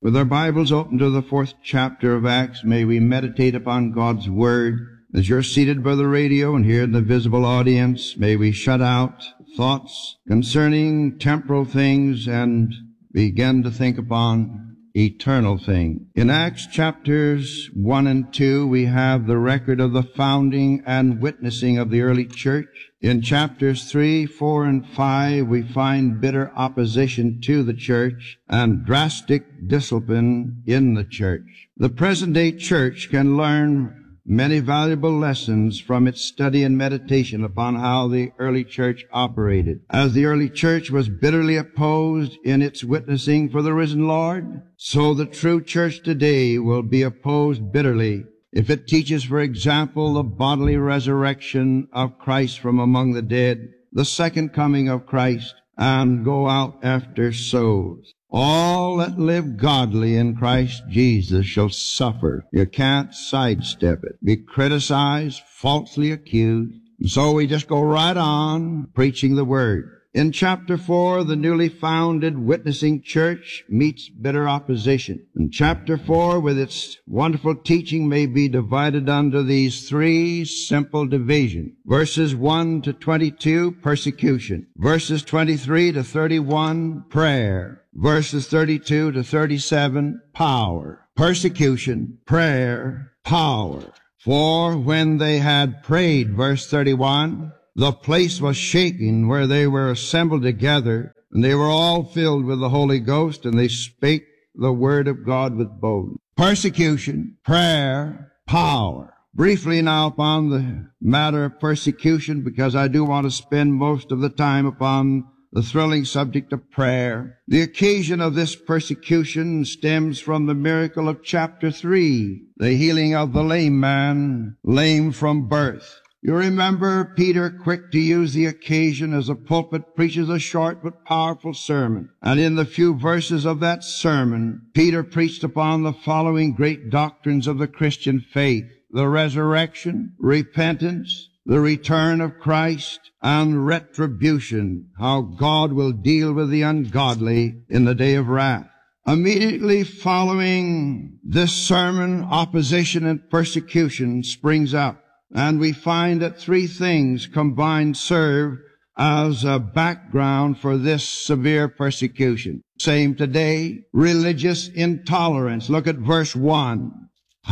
With our Bibles open to the 4th chapter of Acts, may we meditate upon God's Word. As you're seated by the radio and here in the visible audience, may we shut out thoughts concerning temporal things and begin to think upon eternal things. In Acts chapters 1 and 2, we have the record of the founding and witnessing of the early church. In chapters 3, 4, and 5, we find bitter opposition to the church and drastic discipline in the church. The present-day church can learn many valuable lessons from its study and meditation upon how the early church operated. As the early church was bitterly opposed in its witnessing for the risen Lord, so the true church today will be opposed bitterly if it teaches, for example, the bodily resurrection of Christ from among the dead, the second coming of Christ, and go out after souls. All that live godly in Christ Jesus shall suffer. You can't sidestep it. Be criticized, falsely accused. And so we just go right on preaching the Word. In chapter 4, the newly founded witnessing church meets bitter opposition. And chapter 4, with its wonderful teaching, may be divided under these three simple divisions. Verses 1 to 22, persecution. Verses 23 to 31, prayer. Verses 32 to 37, power. Persecution, prayer, power. For when they had prayed, verse 31, the place was shaken where they were assembled together, and they were all filled with the Holy Ghost, and they spake the word of God with boldness. Persecution, prayer, power. Briefly now upon the matter of persecution, because I do want to spend most of the time upon the thrilling subject of prayer. The occasion of this persecution stems from the miracle of chapter 3, the healing of the lame man, lame from birth. You remember Peter, quick to use the occasion as a pulpit, preaches a short but powerful sermon. And in the few verses of that sermon, Peter preached upon the following great doctrines of the Christian faith: the resurrection, repentance, the return of Christ, and retribution, how God will deal with the ungodly in the day of wrath. Immediately following this sermon, opposition and persecution springs up. And we find that three things combined serve as a background for this severe persecution. Same today, religious intolerance. Look at verse 1.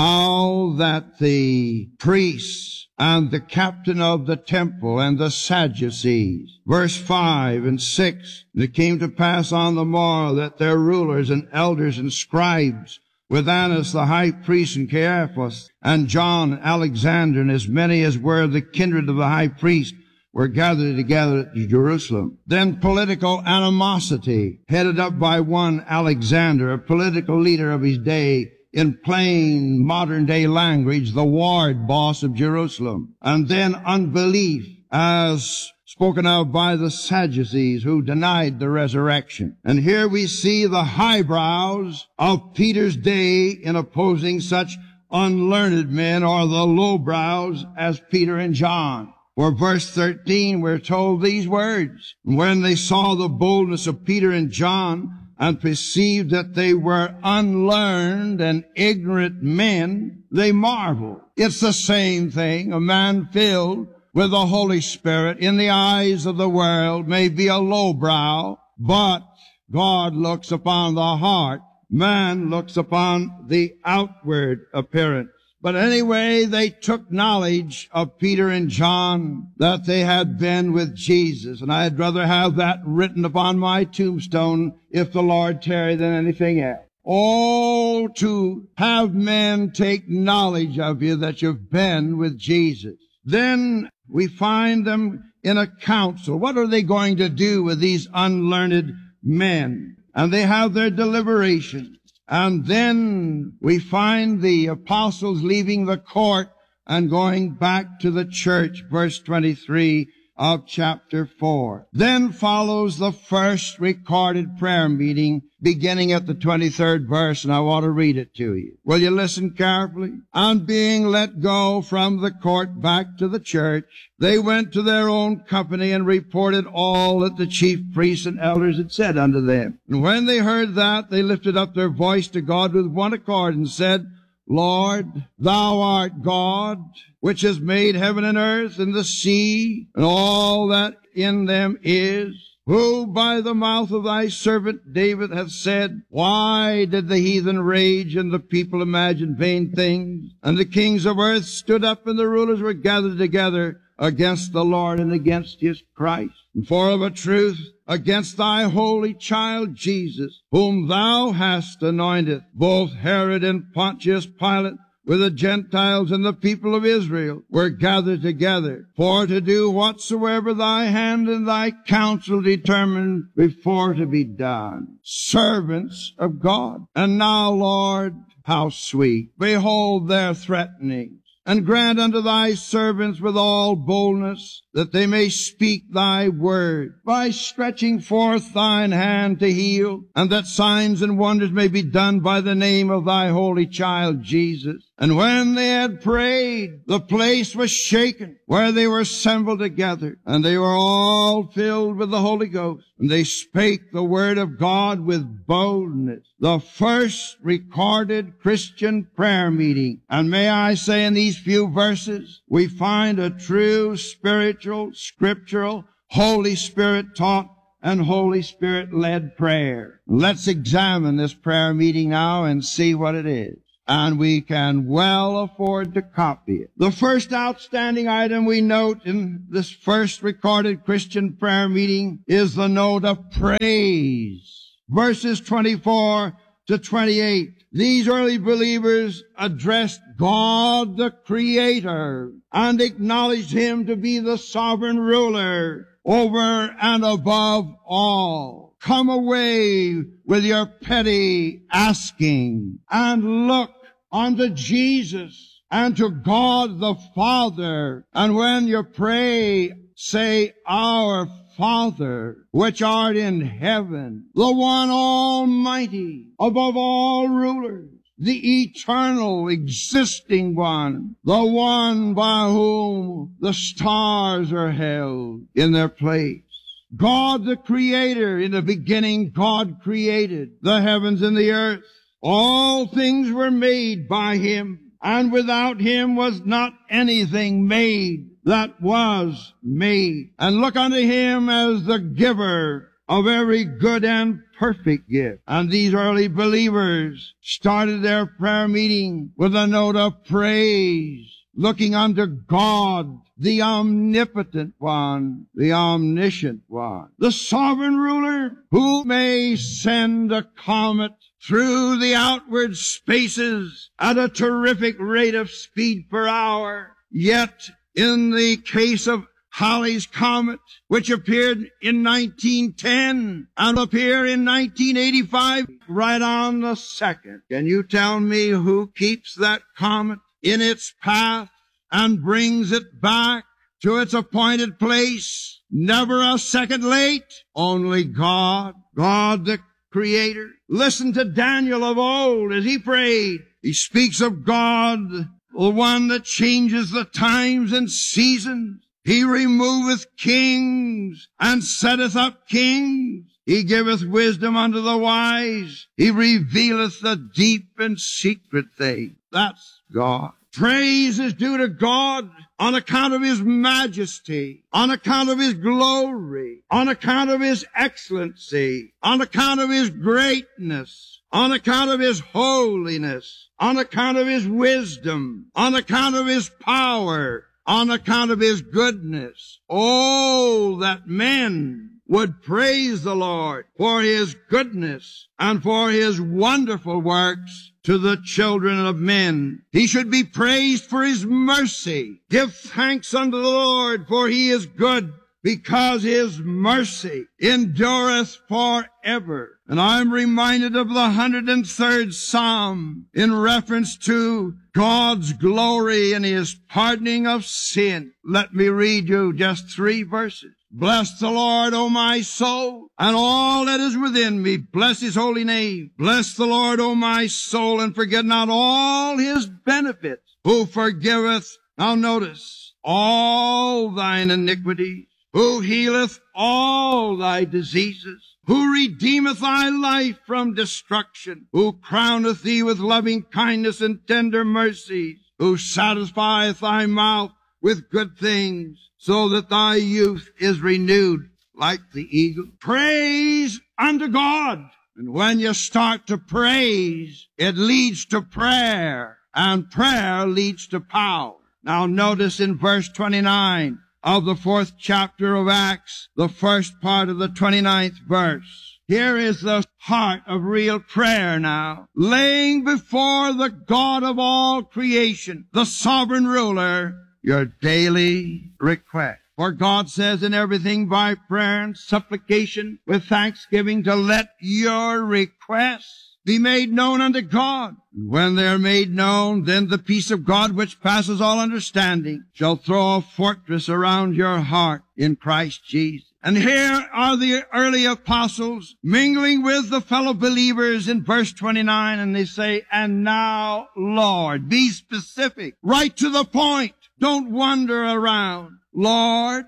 How that the priests and the captain of the temple and the Sadducees. Verse 5 and 6. It came to pass on the morrow that their rulers and elders and scribes, with Annas the high priest and Caiaphas and John, Alexander, and as many as were the kindred of the high priest, were gathered together at Jerusalem. Then political animosity, headed up by one Alexander, a political leader of his day, in plain modern-day language, the ward boss of Jerusalem. And then unbelief, as spoken of by the Sadducees, who denied the resurrection. And here we see the highbrows of Peter's day in opposing such unlearned men, or the lowbrows, as Peter and John. For verse 13, we're told these words: when they saw the boldness of Peter and John, and perceived that they were unlearned and ignorant men, they marveled. It's the same thing. A man filled with the Holy Spirit in the eyes of the world may be a lowbrow, but God looks upon the heart. Man looks upon the outward appearance. But anyway, they took knowledge of Peter and John that they had been with Jesus. And I'd rather have that written upon my tombstone, if the Lord tarry, than anything else. Oh, to have men take knowledge of you that you've been with Jesus. Then we find them in a council. What are they going to do with these unlearned men? And they have their deliberation. And then we find the apostles leaving the court and going back to the church, verse 23, of chapter 4. Then follows the first recorded prayer meeting beginning at the 23rd verse, and I want to read it to you. Will you listen carefully? On being let go from the court back to the church, they went to their own company and reported all that the chief priests and elders had said unto them. And when they heard that, they lifted up their voice to God with one accord and said, Lord, thou art God, which has made heaven and earth and the sea and all that in them is, who by the mouth of thy servant David hath said, why did the heathen rage and the people imagine vain things? And the kings of earth stood up and the rulers were gathered together against the Lord and against his Christ. And for of a truth, against thy holy child Jesus, whom thou hast anointed, both Herod and Pontius Pilate, with the Gentiles and the people of Israel, were gathered together, for to do whatsoever thy hand and thy counsel determined before to be done. Servants of God. And now, Lord, how sweet. Behold their threatenings. And grant unto thy servants with all boldness that they may speak thy word by stretching forth thine hand to heal, and that signs and wonders may be done by the name of thy holy child Jesus. And when they had prayed, the place was shaken where they were assembled together, and they were all filled with the Holy Ghost. And they spake the word of God with boldness. The first recorded Christian prayer meeting. And may I say in these few verses, we find a true spiritual, scriptural, Holy Spirit taught and Holy Spirit led prayer. Let's examine this prayer meeting now and see what it is. And we can well afford to copy it. The first outstanding item we note in this first recorded Christian prayer meeting is the note of praise. Verses 24 to 28. These early believers addressed God the Creator and acknowledged Him to be the sovereign ruler over and above all. Come away with your petty asking and look unto Jesus and to God the Father. And when you pray, say, Our Father, which art in heaven, the one almighty, above all rulers, the eternal existing one, the one by whom the stars are held in their place. God the Creator, in the beginning God created the heavens and the earth. All things were made by Him, and without Him was not anything made that was made. And look unto Him as the giver of every good and perfect gift. And these early believers started their prayer meeting with a note of praise, looking unto God, the omnipotent one, the omniscient one, the sovereign ruler, who may send a comet through the outward spaces at a terrific rate of speed per hour. Yet, in the case of Halley's Comet, which appeared in 1910 and appear in 1985, right on the second. Can you tell me who keeps that comet in its path and brings it back to its appointed place? Never a second late. Only God. God the Creator. Listen to Daniel of old as he prayed. He speaks of God, the one that changes the times and seasons. He removeth kings and setteth up kings. He giveth wisdom unto the wise. He revealeth the deep and secret things. That's God. Praise is due to God on account of His majesty, on account of His glory, on account of His excellency, on account of His greatness, on account of His holiness, on account of His wisdom, on account of His power, on account of His goodness. Oh, that men would praise the Lord for His goodness and for His wonderful works to the children of men. He should be praised for His mercy. Give thanks unto the Lord, for He is good, because his mercy endureth forever. And I'm reminded of the 103rd Psalm in reference to God's glory and his pardoning of sin. Let me read you just 3 verses. Bless the Lord, O my soul, and all that is within me. Bless his holy name. Bless the Lord, O my soul, and forget not all his benefits, who forgiveth, now notice, all thine iniquities, who healeth all thy diseases, who redeemeth thy life from destruction, who crowneth thee with loving kindness and tender mercies, who satisfieth thy mouth with good things, so that thy youth is renewed like the eagle. Praise unto God. And when you start to praise, it leads to prayer, and prayer leads to power. Now notice in verse 29 of the 4th chapter of Acts, the first part of the 29th verse. Here is the heart of real prayer now. Laying before the God of all creation, the sovereign ruler, your daily request. For God says in everything by prayer and supplication with thanksgiving to let your requests be made known unto God. And when they are made known, then the peace of God which passes all understanding shall throw a fortress around your heart in Christ Jesus. And here are the early apostles mingling with the fellow believers in verse 29, and they say, and now, Lord, be specific, right to the point. Don't wander around. Lord,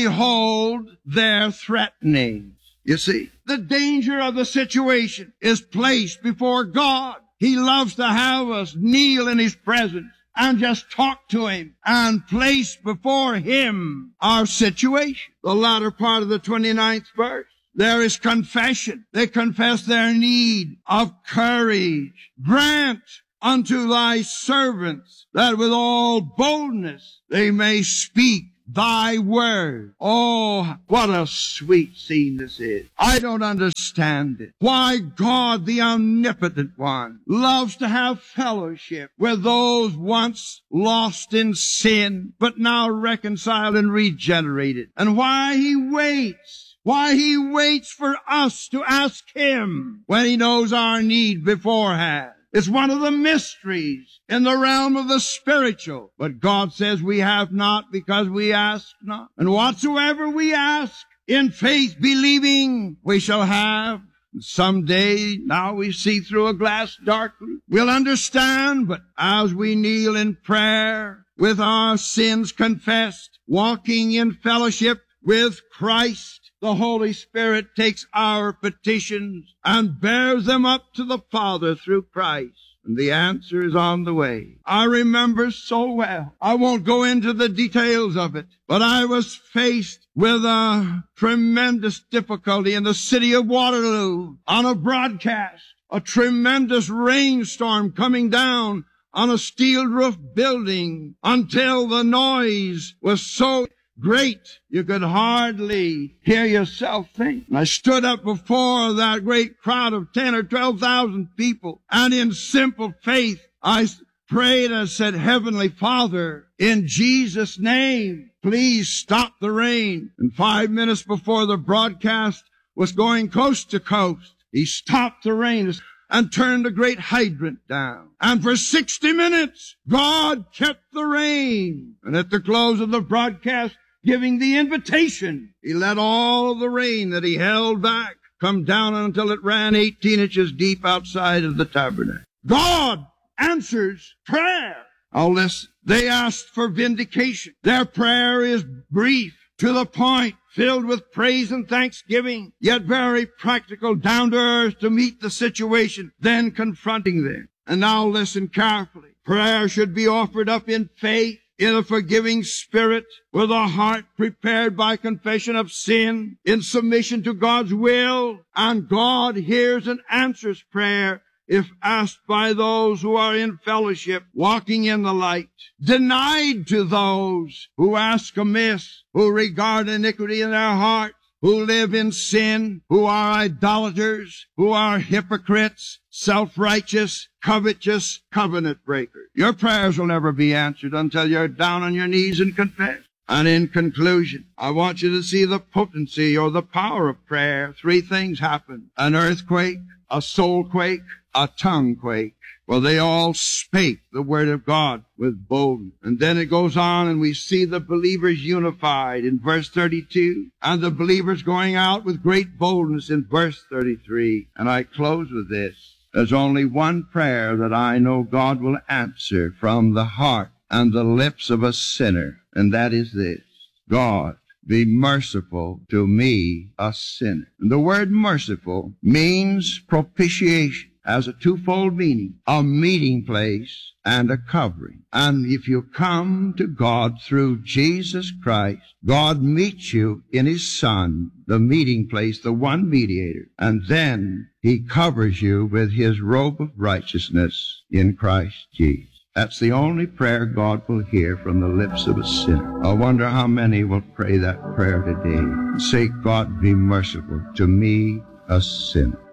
behold their threatenings. You see, the danger of the situation is placed before God. He loves to have us kneel in his presence and just talk to him and place before him our situation. The latter part of the 29th verse. There is confession. They confess their need of courage. Grant unto thy servants that with all boldness they may speak thy word. Oh, what a sweet scene this is. I don't understand it. Why God, the omnipotent one, loves to have fellowship with those once lost in sin, but now reconciled and regenerated. And why he waits for us to ask him when he knows our need beforehand. It's one of the mysteries in the realm of the spiritual. But God says we have not because we ask not. And whatsoever we ask in faith believing we shall have. Someday, now we see through a glass darkly. We'll understand, but as we kneel in prayer with our sins confessed, walking in fellowship with Christ, the Holy Spirit takes our petitions and bears them up to the Father through Christ. And the answer is on the way. I remember so well. I won't go into the details of it, but I was faced with a tremendous difficulty in the city of Waterloo on a broadcast. A tremendous rainstorm coming down on a steel roof building until the noise was so great, you could hardly hear yourself think. And I stood up before that great crowd of 10 or 12,000 people, and in simple faith, I prayed and said, Heavenly Father, in Jesus' name, please stop the rain. And 5 minutes before the broadcast was going coast to coast, he stopped the rain and turned a great hydrant down. And for 60 minutes, God kept the rain. And at the close of the broadcast, giving the invitation, he let all of the rain that he held back come down until it ran 18 inches deep outside of the tabernacle. God answers prayer. Oh, listen. They asked for vindication. Their prayer is brief, to the point, filled with praise and thanksgiving, yet very practical, down to earth to meet the situation then confronting them. And now listen carefully. Prayer should be offered up in faith, in a forgiving spirit, with a heart prepared by confession of sin, in submission to God's will, and God hears and answers prayer if asked by those who are in fellowship, walking in the light. Denied to those who ask amiss, who regard iniquity in their hearts, who live in sin, who are idolaters, who are hypocrites, self-righteous, covetous, covenant breakers. Your prayers will never be answered until you're down on your knees and confess. And in conclusion, I want you to see the potency or the power of prayer. Three things happen: an earthquake, a soul quake, a tongue quake. Well, they all spake the word of God with boldness. And then it goes on and we see the believers unified in verse 32 and the believers going out with great boldness in verse 33. And I close with this. There's only one prayer that I know God will answer from the heart and the lips of a sinner, and that is this: God, be merciful to me, a sinner. And the word merciful means propitiation, has a twofold meaning: a meeting place and a covering. And if you come to God through Jesus Christ, God meets you in His Son, the meeting place, the one mediator, and then He covers you with His robe of righteousness in Christ Jesus. That's the only prayer God will hear from the lips of a sinner. I wonder how many will pray that prayer today and say, God, be merciful to me, a sinner.